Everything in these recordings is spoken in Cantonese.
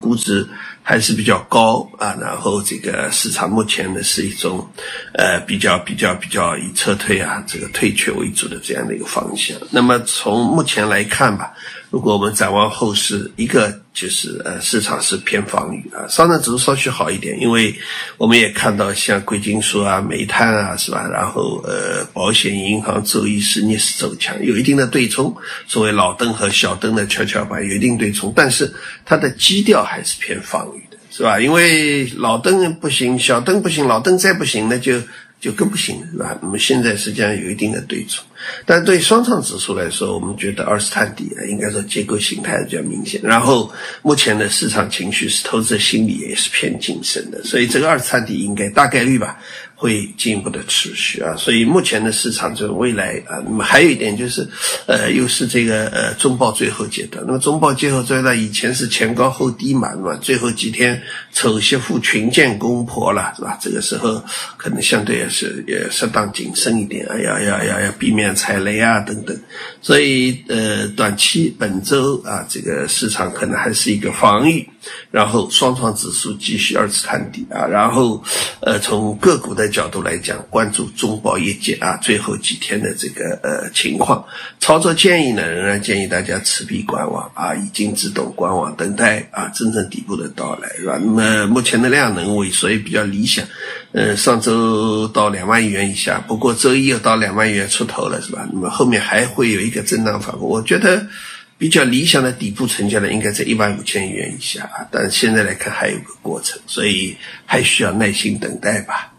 估值还是比较高啊，然后这个市场目前呢是一种比较以撤退啊这个退却为主的这样的一个方向。那么从目前来看吧，如果我们展望后市，一个就是市场是偏防御啊，上证指数稍许好一点，因为我们也看到像贵金属啊、煤炭啊是吧，然后保险、银行周一是逆势走强，有一定的对冲，所谓老登和小登的跷跷板有一定对冲，但是它的基调还是偏防御的，是吧？因为老登不行，小登不行，老登再不行，那就更不行了，是吧？那么现在实际上有一定的对冲，但对双创指数来说，我们觉得二次探底应该说结构形态比较明显，然后目前的市场情绪是投资者心理也是偏谨慎的，所以这个二次探底应该大概率吧会进一步的持续啊，所以目前的市场就是未来啊，那么还有一点就是又是这个中报最后阶段，那么中报最后阶段以前是前高后低嘛，最后几天丑媳妇群见公婆了，是吧？这个时候可能相对也适当谨慎一点啊，要避免踩雷啊等等，所以短期本周啊这个市场可能还是一个防御，然后双创指数继续二次探底啊，然后从个股的角度来讲，关注中报业绩啊最后几天的这个情况。操作建议呢，仍然建议大家持币观望啊，以静制动，观望等待啊真正底部的到来，是吧？那么目前的量能萎缩也比较理想，上周到2万亿元以下，不过周一又到2万亿元出头了，是吧？那么后面还会有一个震荡反复，我觉得比较理想的底部成交呢应该在15000亿元以下啊，但现在来看还有个过程，所以还需要耐心等待吧。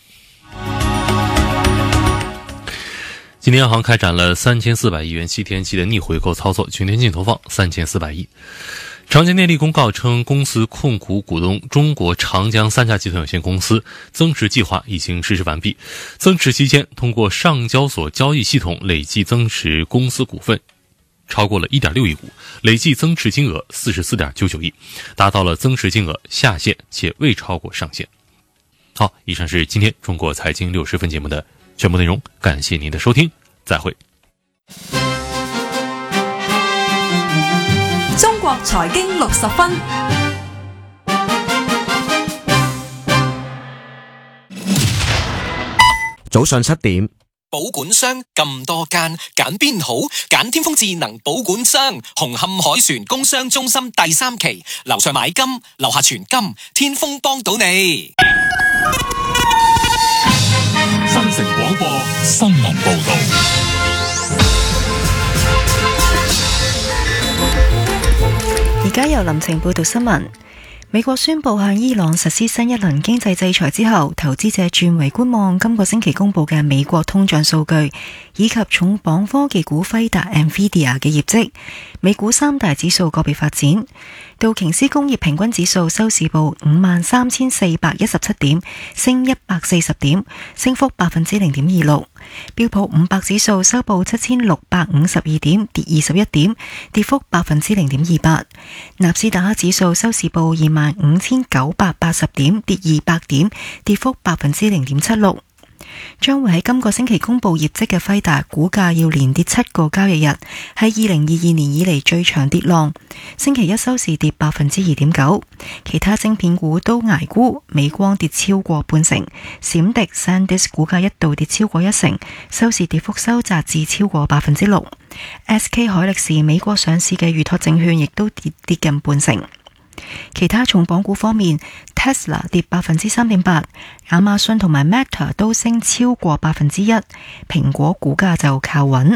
今天央行开展了3400亿元7天期的逆回购操作，全天净投放3400亿。长江电力公告称，公司控股股东中国长江三峡集团有限公司增持计划已经实施完毕。增持期间，通过上交所交易系统累计增持公司股份超过了 1.6 亿股，累计增持金额 44.99 亿，达到了增持金额下限且未超过上限。好，以上是今天中国财经60分节目的全部内容，感谢您的收听，再会。 中國財經60分， 早上7點。 保管商咁多間，揀邊好？揀天風智能保管商，紅磡海船工商中心第3期，樓上買金，樓下存金，天風幫到你。 新城廣播新聞報道。 而家由林晴報道新聞。美國宣布向伊朗實施新一輪經濟制裁之後，投資者轉為觀望今個星期公布嘅美國通脹數據，以及重磅科技股輝達 NVIDIA 嘅業績。美股三大指數個別發展，道瓊斯工業平均指數收市報 53,417 點，升140點，升幅 0.26%。標普500指數收報 7,652 點，跌21點，跌幅 0.28%。納斯達克指數收市報 25,980 點，跌200點，跌幅 0.76%。將會喺今個星期公布業績嘅輝達股價要連跌7個交易日，係2022年以嚟最長跌浪。星期一收市跌 2.9%， 其他晶片股都捱沽，美光跌超過半成，閃迪 SanDisk 股價一度跌超過1成，收市跌幅收窄至超過 6%。 SK 海力士美國上市嘅預託證券亦都跌近半成。其他重磅股方面 Tesla 跌 3.8%， 亞馬遜同埋 Meta 都升超過 1%， 蘋果股價就靠穩。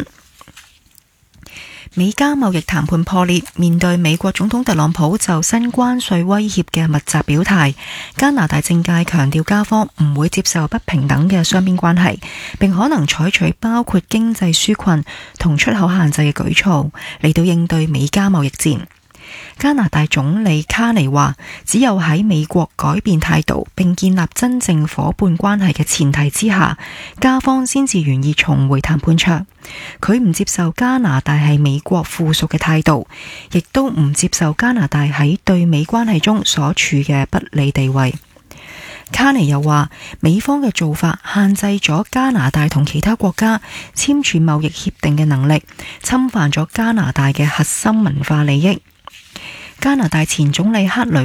美加貿易談判破裂，面對美國總統特朗普就新關稅威脅嘅密集表態，加拿大政界強調加方唔會接受不平等嘅雙邊關係，並可能採取包括經濟紓困同出口限制嘅舉措嚟到應對美加貿易戰。加拿大總理卡尼話，只有喺美國改變態度並建立真正夥伴關係嘅前提之下，加方先至願意重回談判桌。佢唔接受加拿大係美國附屬嘅態度，亦都唔接受加拿大喺對美關係中所處嘅不利地位。卡尼又話，美方嘅做法限制咗加拿大同其他國家簽署貿易協定嘅能力，侵犯咗加拿大嘅核心文化利益。加拿大前總理克雷